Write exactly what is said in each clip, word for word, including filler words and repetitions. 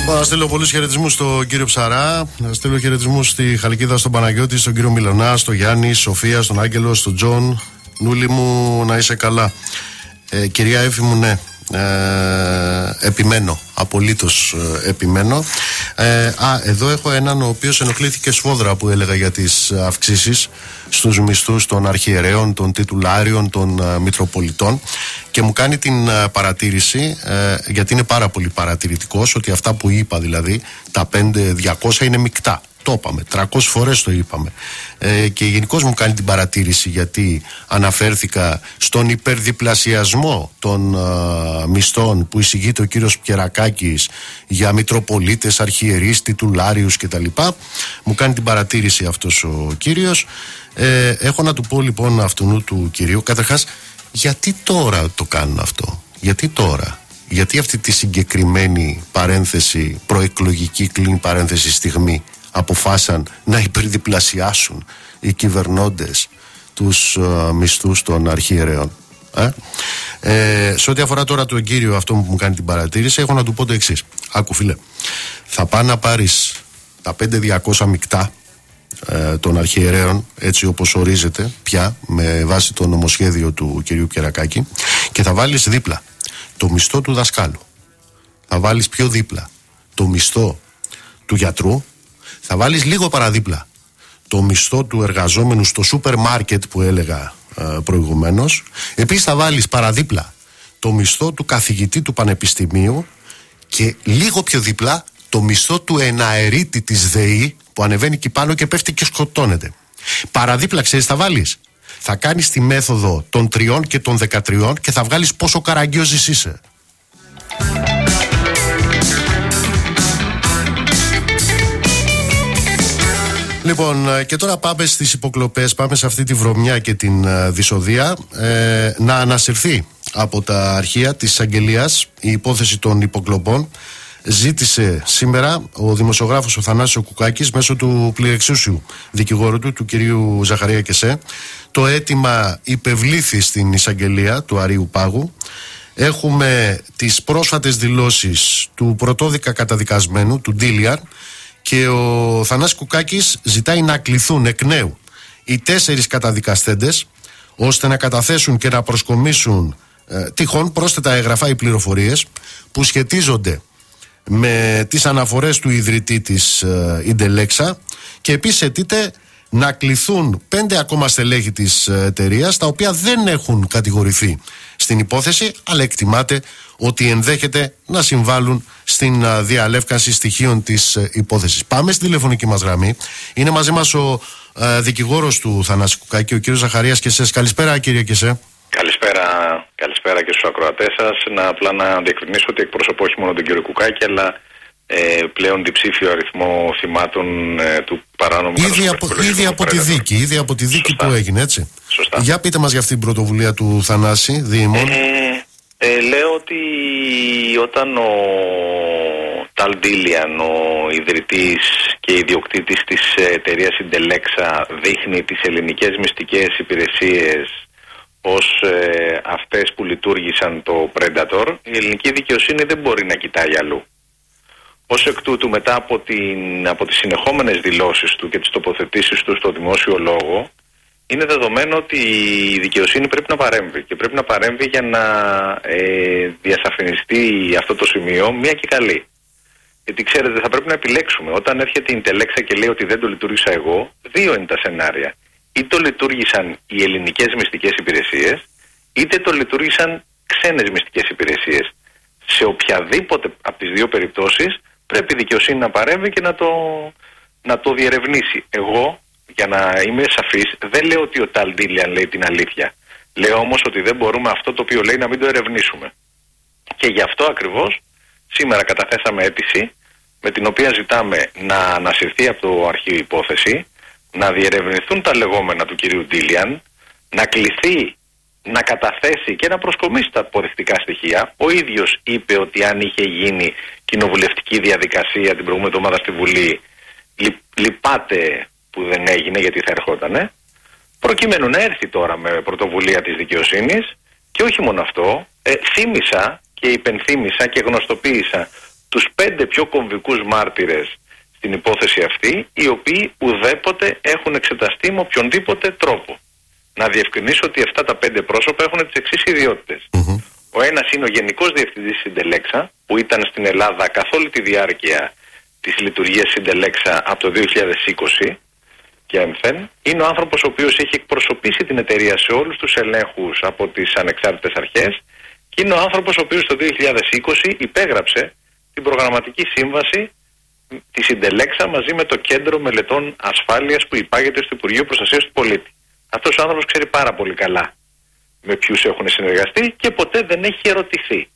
Να στείλω πολλούς χαιρετισμούς στον κύριο Ψαρά, να στείλω χαιρετισμούς στη Χαλκίδα, στον Παναγιώτη, στον κύριο Μιλωνά, στον Γιάννη, Σοφία, στον Άγγελο, στον Τζον. Νούλη μου, να είσαι καλά. Ε, κυρία Εύη μου, ναι. Ε, επιμένω, απολύτως ε, επιμένω. ε, Α, εδώ έχω έναν ο οποίος ενοχλήθηκε σφόδρα που έλεγα για τις αυξήσεις στους μισθούς των αρχιερέων, των τιτουλάριων, των ε, μητροπολιτών, και μου κάνει την ε, παρατήρηση, ε, γιατί είναι πάρα πολύ παρατηρητικός, ότι αυτά που είπα, δηλαδή τα πέντε διακόσια είναι μεικτά. Το είπαμε, τριακόσιες φορές το είπαμε. Ε, και γενικώς μου κάνει την παρατήρηση, γιατί αναφέρθηκα στον υπερδιπλασιασμό των α, μισθών που εισηγείται ο κύριος Πιερακάκης για μητροπολίτες, αρχιερείς, τιτουλάριους κτλ. Μου κάνει την παρατήρηση αυτός ο κύριος. Ε, έχω να του πω λοιπόν αυτού του κυρίου, καταρχάς, γιατί τώρα το κάνουν αυτό, γιατί τώρα. Γιατί αυτή τη συγκεκριμένη παρένθεση, προεκλογική κλείνει παρένθεση στιγμή, αποφάσισαν να υπερδιπλασιάσουν οι κυβερνώντες τους uh, μισθούς των αρχιερέων. Ε? Ε, σε ό,τι αφορά τώρα τον κύριο αυτό που μου κάνει την παρατήρηση, έχω να του πω το εξής. Άκου φίλε, θα πά να πάρεις τα πέντε διακόσια μεικτά ε, των αρχιερέων, έτσι όπως ορίζεται πια με βάση το νομοσχέδιο του κυρίου Πιερακάκη, και θα βάλεις δίπλα το μισθό του δασκάλου, θα βάλεις πιο δίπλα το μισθό του γιατρού, θα βάλεις λίγο παραδίπλα το μισθό του εργαζόμενου στο σούπερ μάρκετ που έλεγα ε, προηγουμένως. Επίσης θα βάλεις παραδίπλα το μισθό του καθηγητή του πανεπιστημίου και λίγο πιο δίπλα το μισθό του εναερίτη της ΔΕΗ που ανεβαίνει εκεί πάνω και πέφτει και σκοτώνεται. Παραδίπλα, ξέρεις, θα βάλεις, θα κάνεις τη μέθοδο των τριών και των δεκατριών και θα βγάλεις πόσο καραγκιόζης είσαι. Λοιπόν, και τώρα πάμε στις υποκλοπές, πάμε σε αυτή τη βρωμιά και την uh, δυσοδεία. Ε, να ανασυρθεί από τα αρχεία της εισαγγελίας η υπόθεση των υποκλοπών. Ζήτησε σήμερα ο δημοσιογράφος ο Θανάσης Κουκάκης μέσω του πληρεξούσιου δικηγόρου του, του κυρίου Ζαχαρία Κεσέ. Το αίτημα υπευλήθη στην εισαγγελία του Αρείου Πάγου. Έχουμε τις πρόσφατες δηλώσεις του πρωτόδικα καταδικασμένου, του Ντίλιαν, και ο Θανάσης Κουκάκης ζητάει να κληθούν εκ νέου οι τέσσερις καταδικαστέντες, ώστε να καταθέσουν και να προσκομίσουν ε, τυχόν πρόσθετα έγγραφα ή πληροφορίες που σχετίζονται με τις αναφορές του ιδρυτή της ε, Ιντελέξα, και επίσης αιτείται να κληθούν πέντε ακόμα στελέχη της εταιρείας, τα οποία δεν έχουν κατηγορηθεί στην υπόθεση, αλλά εκτιμάται ότι ενδέχεται να συμβάλλουν στην α, διαλεύκανση στοιχείων της α, υπόθεσης. Πάμε στην τηλεφωνική μας γραμμή. Είναι μαζί μας ο α, δικηγόρος του Θανάση Κουκάκη, ο κύριος Ζαχαρίας Κεσέ. Καλησπέρα, κύριε Κεσέ. Καλησπέρα, καλησπέρα και στους ακροατές σας. Να απλά να διευκρινίσω ότι εκπροσωπώ όχι μόνο τον κύριο Κουκάκη, αλλά ε, πλέον διψήφιο αριθμό θυμάτων ε, του παράνομου ήδη από, ήδη από τη δίκη, ήδη από τη δίκη Σωστά. που έγινε, έτσι. Σωστά. Για πείτε μας για αυτή την πρωτοβουλία του Θανάση Διημών. Ε, ε, λέω ότι όταν ο Ταλ Ντίλιαν, ο ιδρυτής και ιδιοκτήτης της εταιρείας Ιντελέξα, δείχνει τις ελληνικές μυστικές υπηρεσίες ως ε, αυτές που λειτουργήσαν το Predator, η ελληνική δικαιοσύνη δεν μπορεί να κοιτάει αλλού. Ως εκ τούτου, μετά από, την, από τις συνεχόμενες δηλώσεις του και τις τοποθετήσεις του στο δημόσιο λόγο, είναι δεδομένο ότι η δικαιοσύνη πρέπει να παρέμβει, και πρέπει να παρέμβει για να ε, διασαφινιστεί αυτό το σημείο μία και καλή. Γιατί ξέρετε, θα πρέπει να επιλέξουμε. Όταν έρχεται η Ιντελέξα και λέει ότι δεν το λειτουργήσα εγώ, δύο είναι τα σενάρια. Είτε το λειτουργήσαν οι ελληνικές μυστικές υπηρεσίες, είτε το λειτουργήσαν ξένες μυστικές υπηρεσίες. Σε οποιαδήποτε από τις δύο περιπτώσεις πρέπει η δικαιοσύνη να παρέμβει και να το, να το διερευνήσει. Εγώ, για να είμαι σαφής, δεν λέω ότι ο Ταλ Ντίλιαν λέει την αλήθεια. Λέω όμως ότι δεν μπορούμε αυτό το οποίο λέει να μην το ερευνήσουμε. Και γι' αυτό ακριβώς σήμερα καταθέσαμε αίτηση, με την οποία ζητάμε να ανασυρθεί από το αρχείο υπόθεση, να διερευνηθούν τα λεγόμενα του κυρίου Ντίλιαν, να κληθεί να καταθέσει και να προσκομίσει τα αποδεικτικά στοιχεία. Ο ίδιος είπε ότι αν είχε γίνει κοινοβουλευτική διαδικασία την προηγούμενη εβδομάδα στη Βουλή, λυ, λυπάται που δεν έγινε, γιατί θα ερχότανε, προκειμένου να έρθει τώρα με πρωτοβουλία της δικαιοσύνης. Και όχι μόνο αυτό, ε, θύμισα και υπενθύμισα και γνωστοποίησα τους πέντε πιο κομβικούς μάρτυρες στην υπόθεση αυτή, οι οποίοι ουδέποτε έχουν εξεταστεί με οποιονδήποτε τρόπο. Να διευκρινίσω ότι αυτά τα πέντε πρόσωπα έχουν τις εξής ιδιότητες. Mm-hmm. Ο ένας είναι ο Γενικός Διευθυντής Συντελέξα, που ήταν στην Ελλάδα καθ' όλη τη διάρκεια της λειτουργίας Συντελέξα από το δύο χιλιάδες είκοσι και έμφεν. Είναι ο άνθρωπος ο οποίος έχει εκπροσωπήσει την εταιρεία σε όλους τους ελέγχους από τις ανεξάρτητες αρχές και είναι ο άνθρωπος ο οποίος το δύο χιλιάδες είκοσι υπέγραψε την προγραμματική σύμβαση τη Συντελέξα μαζί με το Κέντρο Μελετών Ασφάλειας που υπάγεται στο Υπουργείο Προστασίας του Πολίτη. Αυτός ο άνθρωπος ξέρει πάρα πολύ καλά με ποιους έχουν συνεργαστεί και ποτέ δεν έχει ερωτηθεί.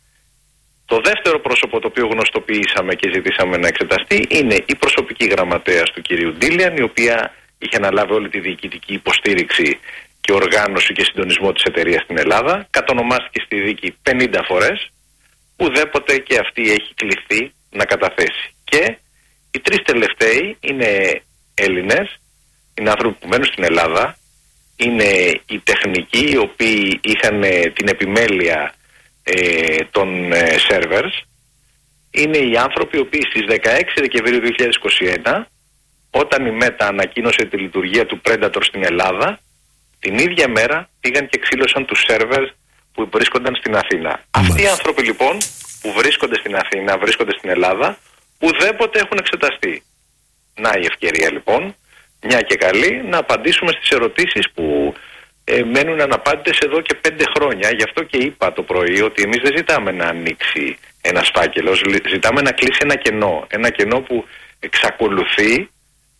Το δεύτερο πρόσωπο το οποίο γνωστοποιήσαμε και ζητήσαμε να εξεταστεί είναι η προσωπική γραμματέας του κυρίου Ντίλιαν, η οποία είχε αναλάβει όλη τη διοικητική υποστήριξη και οργάνωση και συντονισμό της εταιρείας στην Ελλάδα. Κατονομάστηκε στη δίκη πενήντα φορές, ουδέποτε και αυτή έχει κληθεί να καταθέσει. Και οι τρεις τελευταίοι είναι Έλληνες, είναι άνθρωποι που μένουν στην Ελλάδα, είναι οι τεχνικοί οι οποίοι είχαν την επιμέλεια ε, των ε, servers, είναι οι άνθρωποι οι οποίοι στις δεκαέξι Δεκεμβρίου δύο χιλιάδες είκοσι ένα, όταν η Μέτα ανακοίνωσε τη λειτουργία του Predator στην Ελλάδα, την ίδια μέρα πήγαν και ξύλωσαν τους servers που βρίσκονταν στην Αθήνα. Μάλιστα. Αυτοί οι άνθρωποι λοιπόν που βρίσκονται στην Αθήνα, βρίσκονται στην Ελλάδα, ουδέποτε έχουν εξεταστεί. Να η ευκαιρία λοιπόν, μια και καλή, να απαντήσουμε στις ερωτήσεις που ε, μένουν αναπάντητες εδώ και πέντε χρόνια. Γι' αυτό και είπα το πρωί ότι εμείς δεν ζητάμε να ανοίξει ένας φάκελος, ζητάμε να κλείσει ένα κενό. Ένα κενό που εξακολουθεί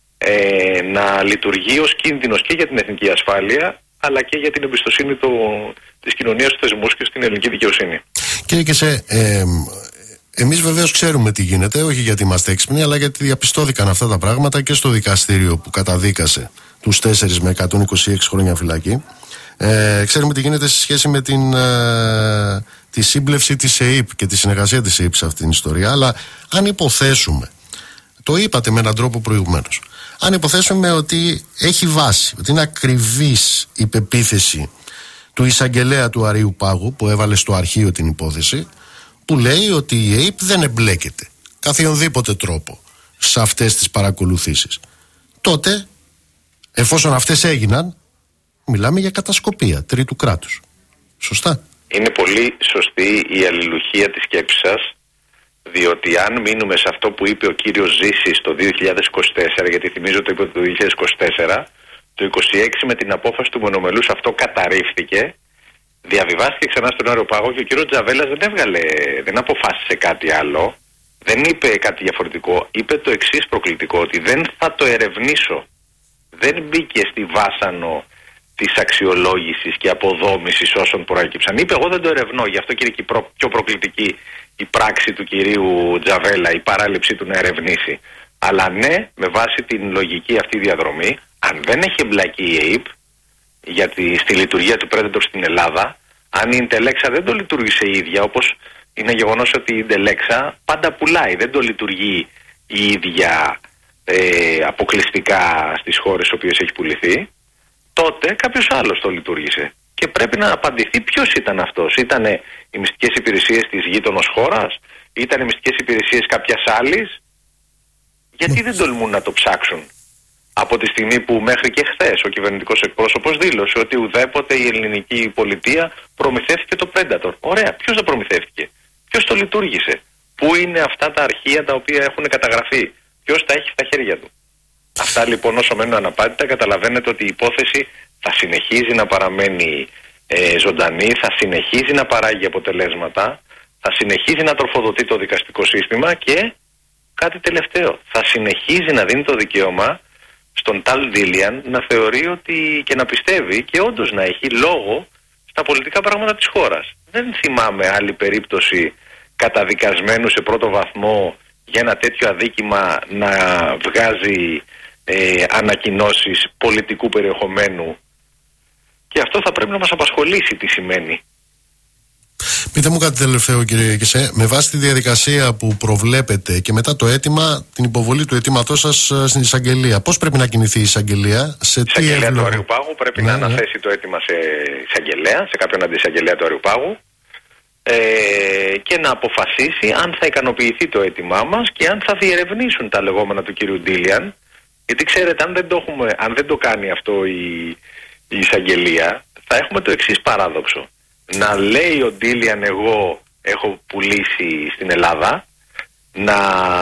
ε, να λειτουργεί ως κίνδυνος και για την εθνική ασφάλεια, αλλά και για την εμπιστοσύνη το, της κοινωνίας, του θεσμούς και στην ελληνική δικαιοσύνη. Κύριε Κεσέ, ε, εμείς βεβαίως ξέρουμε τι γίνεται, όχι γιατί είμαστε έξυπνοι, αλλά γιατί διαπιστώθηκαν αυτά τα πράγματα και στο δικαστήριο που καταδίκασε τους τέσσερις με εκατόν είκοσι έξι χρόνια φυλακή. Ε, ξέρουμε τι γίνεται σε σχέση με την, ε, τη σύμπλευση της ΕΥΠ και τη συνεργασία της ΕΥΠ σε αυτήν την ιστορία. Αλλά αν υποθέσουμε, το είπατε με έναν τρόπο προηγουμένως, αν υποθέσουμε ότι έχει βάση, ότι είναι ακριβής η πεποίθηση του εισαγγελέα του Αρείου Πάγου που έβαλε στο αρχείο την υπόθεση, που λέει ότι η ΕΥΠ δεν εμπλέκεται καθιονδήποτε τρόπο σε αυτές τις παρακολουθήσεις, τότε, εφόσον αυτές έγιναν, μιλάμε για κατασκοπία τρίτου κράτους. Σωστά? Είναι πολύ σωστή η αλληλουχία της σκέψης σας, διότι αν μείνουμε σε αυτό που είπε ο κύριος Ζήσης το δύο χιλιάδες είκοσι τέσσερα, γιατί θυμίζω το είπε το δύο χιλιάδες είκοσι τέσσερα, το είκοσι έξι με την απόφαση του μονομελούς αυτό καταρρίφθηκε, διαβιβάστηκε ξανά στον Άριο Πάγο και ο κύριος Τζαβέλας δεν έβγαλε, δεν αποφάσισε κάτι άλλο, δεν είπε κάτι διαφορετικό, είπε το εξής προκλητικό, ότι δεν θα το ερευνήσω. Δεν μπήκε στη βάσανο της αξιολόγησης και αποδόμησης όσων προέκυψαν. Είπε εγώ δεν το ερευνώ, γι' αυτό και είναι και προ, πιο προκλητική η πράξη του κυρίου Τζαβέλα, η παράληψή του να ερευνήσει. Αλλά ναι, με βάση την λογική αυτή διαδρομή, αν δεν έχει εμπλακεί η ΕΥΠ γιατί στη λειτουργία του Predator στην Ελλάδα, αν η Συντελέξα δεν το λειτουργήσε η ίδια, όπως είναι γεγονός ότι η Συντελέξα πάντα πουλάει, δεν το λειτουργεί η ίδια ε, αποκλειστικά στις χώρες στις οποίες έχει πουληθεί, τότε κάποιος άλλος το λειτουργήσε. Και πρέπει να απαντηθεί ποιος ήταν αυτός. Ήτανε οι μυστικές υπηρεσίες της γείτονος χώρας, ήταν οι μυστικές υπηρεσίες κάποιας άλλης. Γιατί δεν τολμούν να το ψάξουν? Από τη στιγμή που μέχρι και χθες ο κυβερνητικός εκπρόσωπος δήλωσε ότι ουδέποτε η ελληνική πολιτεία προμηθεύτηκε το Predator. Ωραία, ποιος το προμηθεύτηκε? Ποιος το λειτουργήσε? Πού είναι αυτά τα αρχεία τα οποία έχουν καταγραφεί? Ποιος τα έχει στα χέρια του? Αυτά λοιπόν όσο μένουν αναπάντητα, καταλαβαίνετε ότι η υπόθεση θα συνεχίζει να παραμένει ε, ζωντανή, θα συνεχίζει να παράγει αποτελέσματα, θα συνεχίζει να τροφοδοτεί το δικαστικό σύστημα και κάτι τελευταίο, θα συνεχίζει να δίνει το δικαίωμα στον Ταλ Ντίλιαν να θεωρεί ότι και να πιστεύει και όντως να έχει λόγο στα πολιτικά πράγματα της χώρας. Δεν θυμάμαι άλλη περίπτωση καταδικασμένου σε πρώτο βαθμό για ένα τέτοιο αδίκημα να βγάζει ε, ανακοινώσεις πολιτικού περιεχομένου, και αυτό θα πρέπει να μας απασχολήσει τι σημαίνει. Πείτε μου κάτι τελευταίο, κύριε Κεσέ. Με βάση τη διαδικασία που προβλέπετε και μετά το αίτημα, την υποβολή του αιτήματός σας στην εισαγγελία, πώς πρέπει να κινηθεί η εισαγγελία? Σε η εισαγγελία του Αριού Πάγου πρέπει ναι, να αναθέσει ναι. το αίτημα σε εισαγγελέα, σε κάποιον αντισαγγελέα του Αριού Πάγου. ε, και να αποφασίσει αν θα ικανοποιηθεί το αίτημά μας και αν θα διερευνήσουν τα λεγόμενα του κυρίου Ντίλιαν. Γιατί ξέρετε, αν δεν το, έχουμε, αν δεν το κάνει αυτό η, η εισαγγελία, θα έχουμε το εξής παράδοξο. Να λέει ο Ντίλιαν εγώ έχω πουλήσει στην Ελλάδα, να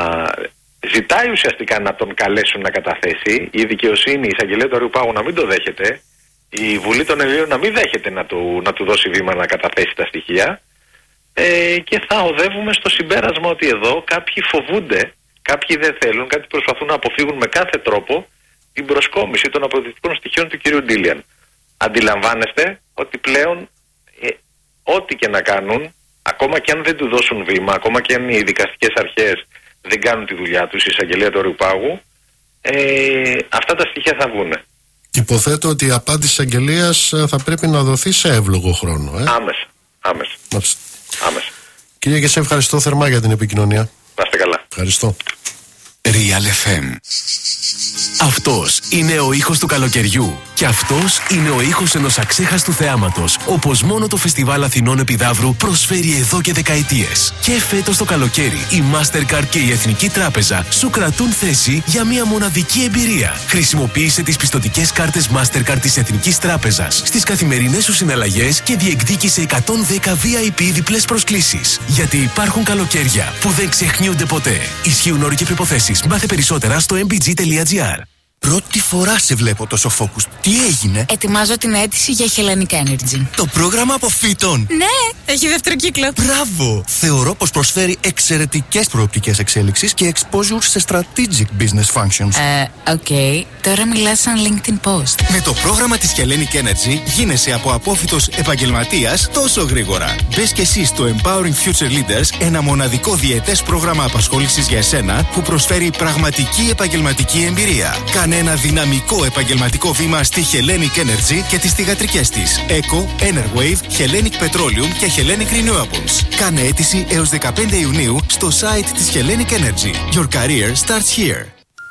ζητάει ουσιαστικά να τον καλέσουν να καταθέσει, η δικαιοσύνη, η εισαγγελία του Αριουπάγου να μην το δέχεται, η Βουλή των Ελλήνων να μην δέχεται να του, να του δώσει βήμα να καταθέσει τα στοιχεία, ε, και θα οδεύουμε στο συμπέρασμα ότι εδώ κάποιοι φοβούνται, κάποιοι δεν θέλουν, κάποιοι προσπαθούν να αποφύγουν με κάθε τρόπο την προσκόμιση των αποδεικτικών στοιχείων του κυρίου Ντίλιαν. Αντιλαμβάνεστε ότι πλέον ε, ό,τι και να κάνουν, ακόμα και αν δεν του δώσουν βήμα, ακόμα και αν οι δικαστικές αρχές δεν κάνουν τη δουλειά τους, η εισαγγελία του Αριουπάγου, ε, αυτά τα στοιχεία θα βγουνε. Υποθέτω ότι η απάντηση της αγγελίας θα πρέπει να δοθεί σε εύλογο χρόνο. Ε? Άμεσα. Άμεσα. Άμεσα. Κύριε, και σε ευχαριστώ θερμά για την επικοινωνία. Να είστε καλά. Ευχαριστώ. Real εφ εμ. Αυτός είναι ο ήχος του καλοκαιριού. Και αυτός είναι ο ήχος ενός αξέχαστου θεάματος, όπως μόνο το Φεστιβάλ Αθηνών Επιδαύρου προσφέρει εδώ και δεκαετίες. Και φέτος το καλοκαίρι η Mastercard και η Εθνική Τράπεζα σου κρατούν θέση για μια μοναδική εμπειρία. Χρησιμοποίησε τις πιστωτικές κάρτες Mastercard της Εθνικής Τράπεζας στις καθημερινές σου συναλλαγές και διεκδίκησε εκατόν δέκα βι άι πι διπλές προσκλήσεις. Γιατί υπάρχουν καλοκαίρια που δεν ξεχνιούνται ποτέ. Ισχύουν όροι και προϋποθέσεις. Μάθε περισσότερα στο εμ μπι τζι τελεία τζι άρ. Πρώτη φορά σε βλέπω τόσο focus. Τι έγινε? Ετοιμάζω την αίτηση για Hellenic Energy. Το πρόγραμμα αποφύτων. Ναι, έχει δεύτερο κύκλο. Μπράβο! Θεωρώ πως προσφέρει εξαιρετικές προοπτικές εξέλιξης και exposure σε strategic business functions. Ε, οκ. Okay. Τώρα μιλάς σαν LinkedIn post. Με το πρόγραμμα της Hellenic Energy γίνεσαι από απόφοιτος επαγγελματίας τόσο γρήγορα. Μπες και εσύ στο Empowering Future Leaders, ένα μοναδικό διετές πρόγραμμα απασχόλησης για εσένα που προσφέρει πραγματική επαγγελματική εμπειρία. Κάνε ένα δυναμικό επαγγελματικό βήμα στη Hellenic Energy και τις θυγατρικές της Eco, Enerwave, Hellenic Petroleum και Hellenic Renewables. Κάνε αίτηση έως δεκαπέντε Ιουνίου στο site της Hellenic Energy. Your career starts here.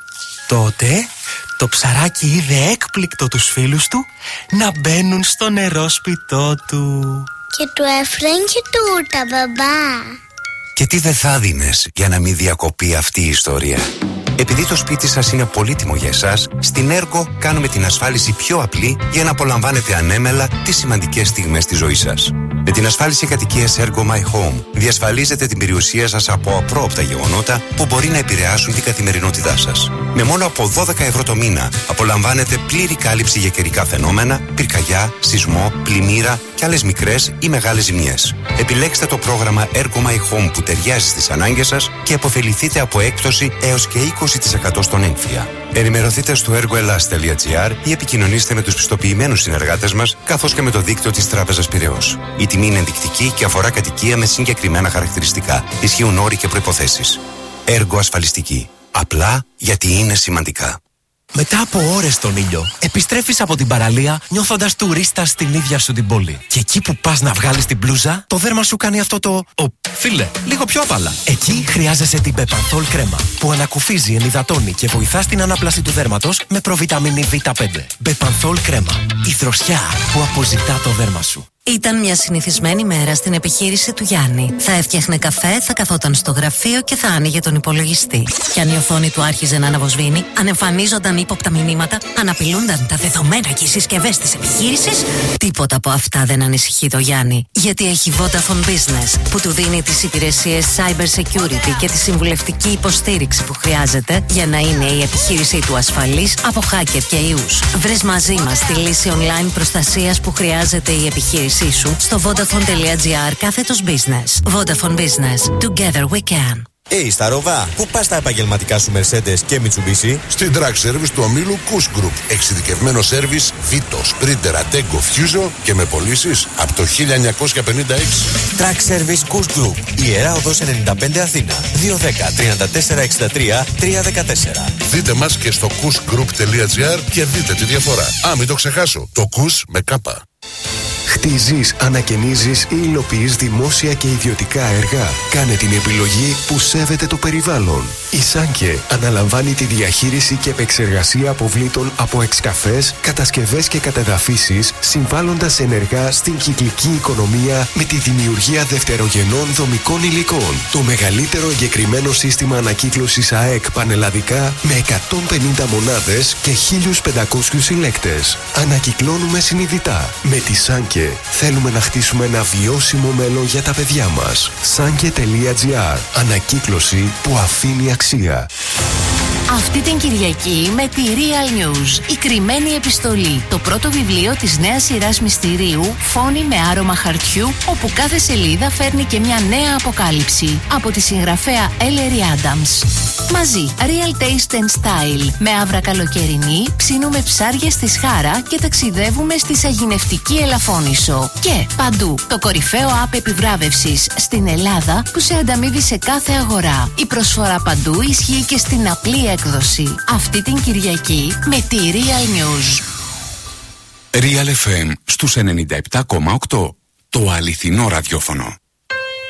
Τότε το ψαράκι είδε έκπληκτο τους φίλους του να μπαίνουν στο νερόσπιτό του. Και του έφεραν και τούρτα, μπαμπά. Και τι δεν θα δίνες για να μην διακοπεί αυτή η ιστορία? Επειδή το σπίτι σας είναι πολύτιμο για εσάς, στην Ergo κάνουμε την ασφάλιση πιο απλή για να απολαμβάνετε ανέμελα τις σημαντικές στιγμές της ζωής σας. Με την ασφάλιση κατοικίας Ergo My Home διασφαλίζετε την περιουσία σας από απρόοπτα γεγονότα που μπορεί να επηρεάσουν την καθημερινότητά σας. Με μόνο από δώδεκα ευρώ το μήνα απολαμβάνετε πλήρη κάλυψη για καιρικά φαινόμενα, πυρκαγιά, σεισμό, πλημμύρα και άλλες μικρές ή μεγάλες ζημιές. Επιλέξτε το πρόγραμμα Ergo My Home που ταιριάζει στις ανάγκες σας και αποφεληθείτε από έκπτωση έως και είκοσι τοις εκατό στον έμφυα. Ενημερωθείτε στο ergoelas τελεία τζι άρ ή επικοινωνήστε με τους πιστοποιημένους συνεργάτες μας, καθώς και με το δίκτυο της Τράπεζας Πειραιώς. Η τιμή είναι ενδεικτική και αφορά κατοικία με συγκεκριμένα χαρακτηριστικά. Ισχύουν όροι και προϋποθέσεις. Έργο ασφαλιστική. Απλά γιατί είναι σημαντικά. Μετά από ώρες στον ήλιο, επιστρέφεις από την παραλία νιώθοντας τουρίστας στην ίδια σου την πόλη. Και εκεί που πας να βγάλεις την μπλούζα, το δέρμα σου κάνει αυτό το «Ω, φίλε, λίγο πιο απαλά». Εκεί χρειάζεσαι την Bepanthol κρέμα, που ανακουφίζει, ενυδατώνει και βοηθά στην ανάπλαση του δέρματος με προβιταμίνη βι πέντε. Bepanthol κρέμα, η δροσιά που αποζητά το δέρμα σου. Ήταν μια συνηθισμένη μέρα στην επιχείρηση του Γιάννη. Θα έφτιαχνε καφέ, θα καθόταν στο γραφείο και θα άνοιγε τον υπολογιστή. Και αν η οθόνη του άρχιζε να αναβοσβήνει, αν εμφανίζονταν ύποπτα μηνύματα, αν απειλούνταν τα δεδομένα και οι συσκευές της επιχείρησης, τίποτα από αυτά δεν ανησυχεί το Γιάννη. Γιατί έχει Vodafone Business, που του δίνει τις υπηρεσίες Cyber Security και τη συμβουλευτική υποστήριξη που χρειάζεται για να είναι η επιχείρησή του ασφαλής από hacker και ιούς. Βρες μαζί μας τη λύση online προστασίας που χρειάζεται η επιχείρηση σου στο vodafone τελεία τζι άρ κάθετος business. Vodafone Business. Together we can. Hey, στα Ροβά, πού πας τα επαγγελματικά σου Mercedes και Mitsubishi? Στην Track Service του ομίλου Kuss Group. Εξειδικευμένο σέρβις Vito, Sprinter, Ateco, Fuso και με πωλήσεις από το χίλια εννιακόσια πενήντα έξι. Track Service Kuss Group. Ιερά Οδός ενενήντα πέντε Αθήνα. δύο ένα μηδέν, τρία τέσσερα έξι τρία, τρία ένα τέσσερα. Δείτε μας και στο kuss group τελεία τζι άρ και δείτε τη διαφορά. Α, μην το ξεχάσω. Το Kuss με κάπα. Χτίζεις, ανακαινίζεις ή υλοποιείς δημόσια και ιδιωτικά έργα. Κάνε την επιλογή που σέβεται το περιβάλλον. Η Σάνκε αναλαμβάνει τη διαχείριση και επεξεργασία αποβλήτων από εξκαφές, κατασκευές και κατεδαφίσεις, συμβάλλοντας ενεργά στην κυκλική οικονομία με τη δημιουργία δευτερογενών δομικών υλικών. Το μεγαλύτερο εγκεκριμένο σύστημα ανακύκλωσης ΑΕΚ πανελλαδικά με εκατόν πενήντα μονάδες και χίλιους πεντακόσιους συλλέκτες. Ανακυκλώνουμε συνειδητά. Με τη Σάνκε θέλουμε να χτίσουμε ένα βιώσιμο μέλλον για τα παιδιά μας. Σάνκε τελεία τζι άρ. Ανακύκλωση που αφήνει αξία. Αυτή την Κυριακή με τη Real News, η κρυμμένη επιστολή, το πρώτο βιβλίο της νέας σειράς μυστηρίου, φόνοι με άρωμα χαρτιού, όπου κάθε σελίδα φέρνει και μια νέα αποκάλυψη, από τη συγγραφέα Ellery Adams. Μαζί, Real Taste and Style, με άβρα καλοκαιρινή, ψήνουμε ψάρια στη Σχάρα και ταξιδεύουμε στη Σαγηνευτική Ελαφώνησο. Και παντού, το κορυφαίο app επιβράβευσης στην Ελλάδα που σε ανταμείβει σε κάθε αγορά. Η προσφορά παντού ισχύει και στην απλή έκδοση. Αυτή την Κυριακή με τη Real News. Real εφ εμ στους ενενήντα επτά κόμμα οκτώ. Το αληθινό ραδιόφωνο.